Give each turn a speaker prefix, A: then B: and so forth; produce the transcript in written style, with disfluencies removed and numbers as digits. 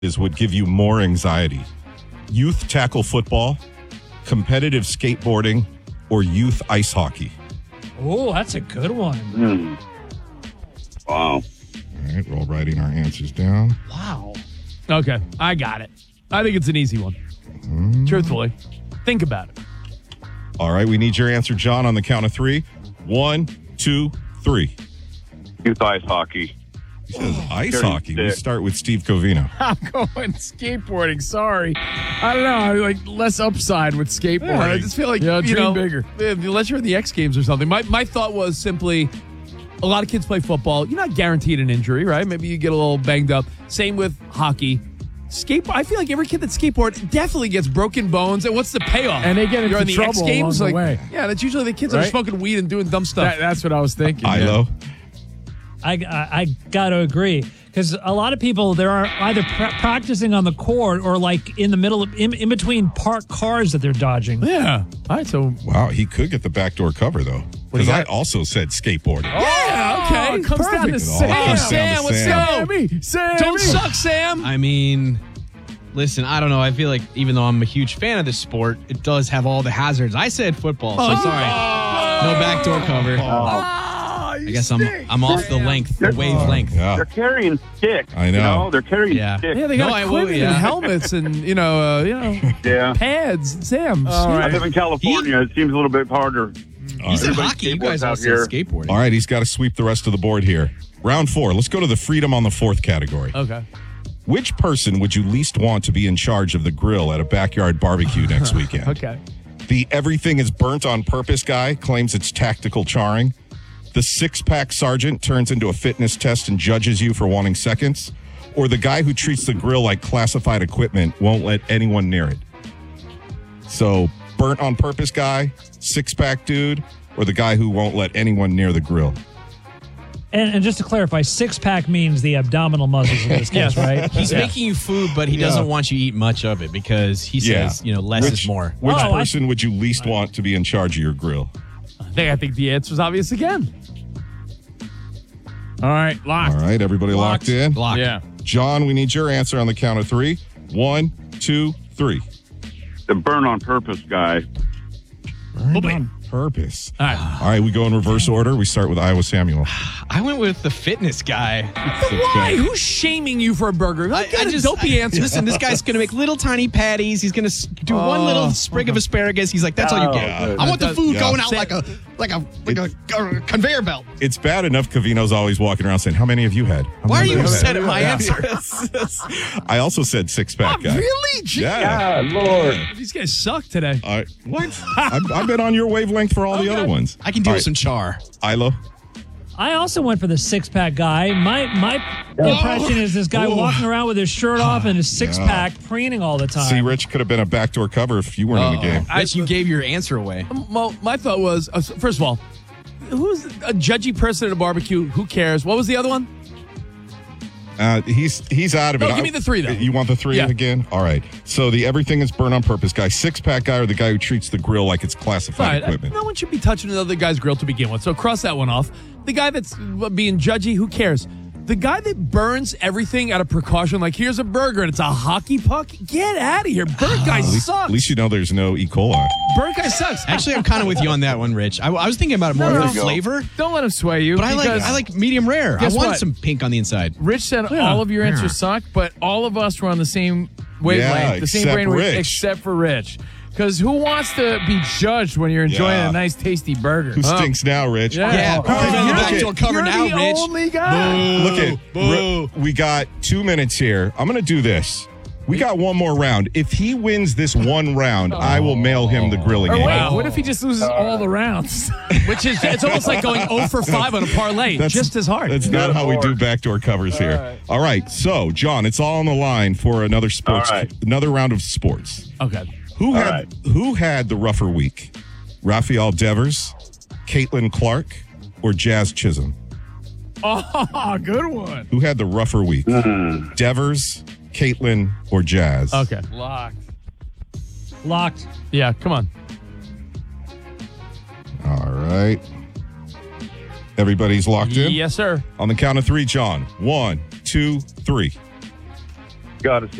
A: would give you more anxiety? Youth tackle football, competitive skateboarding, or youth ice hockey?
B: Oh, that's a good one.
C: Wow.
A: All right, we're all writing our answers down.
B: Wow.
D: Okay, I got it. I think it's an easy one. Truthfully. Think about it.
A: All right, we need your answer, John, on the count of 3. 1, 2, 3.
C: Youth ice hockey.
A: He says ice
C: Dirty
A: hockey. We
C: stick.
A: start with Steve Covino.
D: I'm going skateboarding. Sorry. I don't know. I like less upside with skateboarding.
E: Yeah, I just feel like,
D: dream bigger. Unless you're in the X Games or something. My thought was simply a lot of kids play football. You're not guaranteed an injury, right? Maybe you get a little banged up. Same with hockey. Skateboard. I feel like every kid that skateboard definitely gets broken bones. And what's the payoff?
E: And they get
D: You're
E: into
D: in the
E: trouble
D: X Games.
E: along the
D: Like,
E: way.
D: yeah, that's usually the kids that are
E: Right?
D: smoking weed and doing dumb stuff.
E: That's what I was thinking.
A: Ilo.
B: I got to agree because a lot of people there are either practicing on the court or like in the middle of in between parked cars that they're dodging.
D: Yeah. All right. So
A: Wow, he could get the backdoor cover, though. Because I also said skateboarding.
D: yeah. Okay.
E: it comes down to
A: It all
E: Sam.
A: comes down to
D: Sam, let's
A: Sam.
D: go.
E: Sammy.
D: Don't suck, Sam.
F: I mean, listen, I don't know. I feel like even though I'm a huge fan of this sport, it does have all the hazards. I said football, so sorry. No backdoor cover. I guess I'm off the wavelength.
A: Yeah,
C: They're carrying sticks.
A: I know.
C: They're carrying
F: Yeah.
C: sticks.
D: Yeah, they
F: No,
D: got
F: I will,
D: equipment
F: yeah.
D: and helmets and
C: Yeah.
D: pads. Sam,
C: I live in California. It seems a little bit harder.
F: He said
C: Everybody
F: hockey. You guys
C: skateboards
F: all
C: out
F: said
C: here.
F: skateboarding.
A: All right, he's got to sweep the rest of the board here. Round 4. Let's go to the freedom on the 4th category.
D: okay.
A: Which person would you least want to be in charge of the grill at a backyard barbecue next weekend?
D: Okay.
A: The everything is burnt on purpose guy claims it's tactical charring. The six-pack sergeant turns into a fitness test and judges you for wanting seconds. Or the guy who treats the grill like classified equipment won't let anyone near it. So, burnt on purpose guy, six-pack dude, or the guy who won't let anyone near the grill.
B: And just to clarify, six-pack means the abdominal muscles in this case, right?
F: He's making you food, but he doesn't want you to eat much of it because he says, less is more.
A: Which
B: Oh,
A: person would you least want to be in charge of your grill?
D: I think the answer's obvious again. All right, locked.
A: All right, everybody locked in?
F: Block.
D: Yeah.
A: John, we need your answer on the count of 3. 1, 2, 3.
C: The burn on purpose guy.
A: Burned on purpose.
D: All right.
A: All right, we go in reverse order. We start with Iowa Samuel.
F: I went with the fitness guy.
D: Why? Who's shaming you for a burger? Get a dopey answer.
F: Listen, this guy's going to make little tiny patties. He's going to do one little sprig of asparagus. He's like, that's all you get.
A: Yeah.
F: I want the food
A: Yeah.
F: going out like a conveyor belt.
A: It's bad enough Covino's always walking around saying, how many have you had? How
F: Why are
A: many
F: you
A: have had?"
F: upset at my answer?
A: I also said six-pack guy.
D: Really? Gee,
A: Yeah.
C: Lord.
D: These guys suck today.
A: All right. What? I've been on your wavelength for all the other ones.
F: I can do
A: All
F: with
A: right,
F: some char.
A: Ilo.
B: I also went for the six-pack guy. My impression is this guy walking around with his shirt off and his six-pack preening all the time.
A: See, Rich could have been a backdoor cover if you weren't in the game.
F: Rich, you gave your answer away.
D: Well, my thought was, first of all, who's a judgy person at a barbecue? Who cares? What was the other one?
A: He's out of it.
D: No, give me the 3, though.
A: You want the 3
D: Yeah.
A: again? All right. So the everything is burn on purpose guy, six-pack guy, or the guy who treats the grill like it's classified
D: All right,
A: equipment?
D: no one should be touching another guy's grill to begin with. So cross that one off. The guy that's being judgy, who cares? The guy that burns everything out of precaution, like here's a burger and it's a hockey puck, get out of here. Burnt guy sucks.
A: At least you know there's no E. coli.
D: Burnt guy sucks.
F: Actually, I'm kind of with you on that one, Rich. I was thinking about it more
D: No,
F: of the
D: no.
F: flavor,
E: Don't let him sway you.
F: but I
E: because
F: like medium rare. I
E: Guess
F: want
E: what?
F: some pink on the inside.
E: Rich said all of your answers suck, but all of us were on the same wavelength,
A: Yeah,
E: the same
A: except
E: brain
A: Rich.
E: except for Rich. Because who wants to be judged when you're enjoying
A: Yeah.
E: a nice, tasty burger?
A: Who stinks now, Rich?
F: Yeah,
E: Oh,
F: you're
E: you're
F: back to a cover
E: you're
F: now,
E: the
F: Rich.
E: only guy.
A: Look at, we got 2 minutes here. I'm going to do this. We got one more round. If he wins this one round, I will mail him the grilling
E: Or wait,
A: aid.
E: what if he just loses all the rounds?
D: Which is, it's almost like going 0 for 5 on a parlay. Just as hard.
A: That's not how we do backdoor covers here. All right. So, John, it's all on the line for another sports,
C: All right.
A: another round of sports.
D: Okay.
A: Who had the rougher week? Raphael Devers, Caitlin Clark, or Jazz Chisholm?
E: Oh, good one.
A: Who had the rougher week? Devers, Caitlin, or Jazz?
D: Okay.
B: Locked.
D: Yeah, come on.
A: All right. Everybody's locked in?
D: Yes, sir.
A: On the count of 3, John. 1, 2, 3.
C: Got to